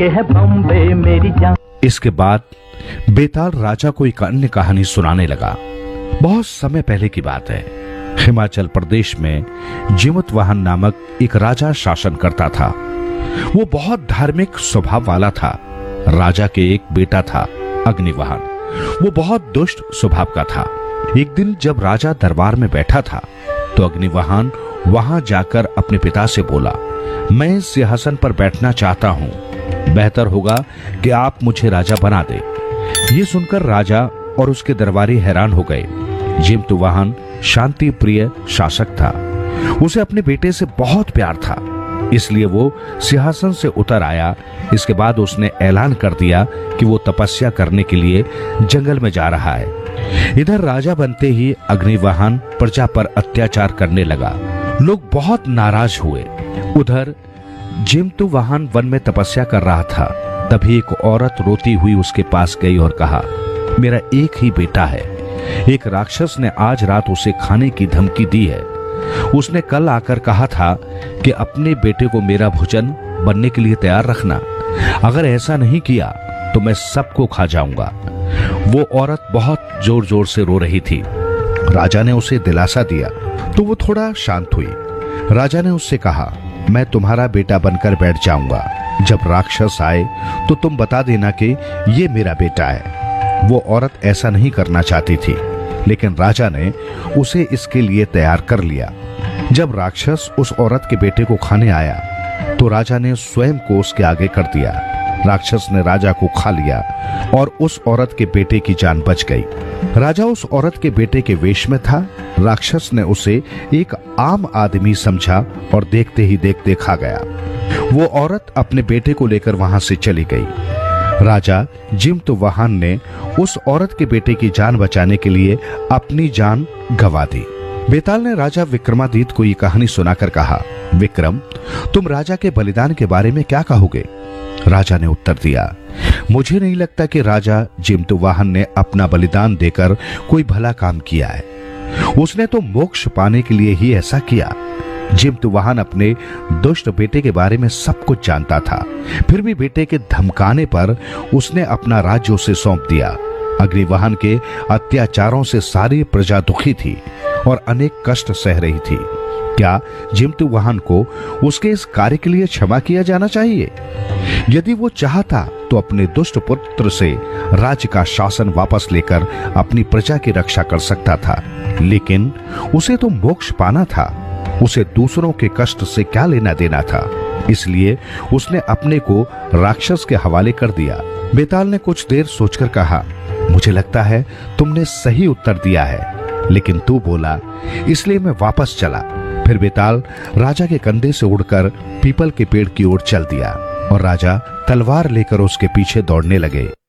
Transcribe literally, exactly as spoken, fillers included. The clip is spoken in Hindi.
है बॉम्बे मेरी जान। इसके बाद बेताल राजा को एक अन्य कहानी सुनाने लगा। बहुत समय पहले की बात है। हिमाचल प्रदेश में जिमतवाहन नामक एक राजा शासन करता था। वो बहुत धार्मिक स्वभाव वाला था। राजा के एक बेटा था अग्निवाहन। वो बहुत दुष्ट स्वभाव का था। एक दिन जब राजा दरबार में बैठा था तो अग्निवाहन वहां जाकर अपने पिता से बोला, मैं इस सिंहासन पर बैठना चाहता हूं, बेहतर होगा कि आप मुझे राजा बना दे। ये सुनकर राजा और उसके दरबारी हैरान हो गए। जिमतवाहन शांति प्रिय शासक था। उसे अपने बेटे से बहुत प्यार था, इसलिए वो सिंहासन से उतर आया। इसके बाद उसने ऐलान कर दिया कि वो तपस्या करने के लिए जंगल में जा रहा है। इधर राजा बनते ही अग्निवाहन प्रजा पर अत्याचार करने लगा। लोग बहुत नाराज हुए। उधर जिमतवाहन वन में तपस्या कर रहा था। तभी एक औरत रोती हुई उसके पास गई और कहा, मेरा एक ही बेटा है। एक राक्षस ने आज रात उसे खाने की धमकी दी है। उसने कल आकर कहा था कि अपने बेटे को मेरा भोजन बनने के लिए तैयार रखना। अगर ऐसा नहीं किया तो मैं सबको खा जाऊंगा। वो औरत बहुत जोर जोर से रो रही थी। राजा ने उसे दिलासा दिया तो वो थोड़ा शांत हुई। राजा ने उससे कहा, मैं तुम्हारा बेटा बनकर बैठ जाऊंगा। जब राक्षस आए तो तुम बता देना कि ये मेरा बेटा है। वो औरत ऐसा नहीं करना चाहती थी, लेकिन राजा ने उसे इसके लिए तैयार कर लिया। जब राक्षस उस औरत के बेटे को खाने आया तो राजा ने स्वयं को उसके आगे कर दिया। राक्षस ने राजा को खा लिया और उस औरत के बेटे की जान बच गई। राजा उस औरत के बेटे के वेश में था। राक्षस ने उसे एक आम आदमी समझा और देखते ही देखते खा गया। वो औरत अपने बेटे को लेकर वहां से चली गई। राजा जिमतवाहन ने उस औरत के बेटे की जान बचाने के लिए अपनी जान गंवा दी। बेताल ने राजा विक्रमादित्य को ये कहानी सुनाकर कहा, विक्रम, तुम राजा के बलिदान के बारे में क्या कहोगे? राजा ने उत्तर दिया, मुझे नहीं लगता कि राजा जिमतवाहन ने अपना बलिदान देकर कोई भला काम किया है। उसने तो मोक्ष पाने के लिए ही ऐसा किया। जिमतवाहन अपने दुष्ट बेटे के बारे में सब कुछ जानता था, फिर भी बेटे के धमकाने पर उसने अपना राज्य उसे सौंप दिया। अग्निवाहन के अत्याचारों से सारी प्रजा दुखी थी और अनेक कष्ट सह रही थी। क्या जिमतवाहन को उसके इस कार्य के लिए क्षमा किया जाना चाहिए? यदि वो चाहता तो अपने दुष्ट पुत्र से राज्य का शासन वापस लेकर अपनी प्रजा की रक्षा कर सकता था, लेकिन उसे तो मोक्ष पाना था। उसे दूसरों के कष्ट से क्या लेना देना था, इसलिए उसने अपने को राक्षस के हवाले कर दिया। बेताल ने कुछ देर सोचकर कहा, मुझे लगता है तुमने सही उत्तर दिया है, लेकिन तू बोला इसलिए मैं वापस चला। फिर बेताल राजा के कंधे से उड़कर पीपल के पेड़ की ओर चल दिया और राजा तलवार लेकर उसके पीछे दौड़ने लगे।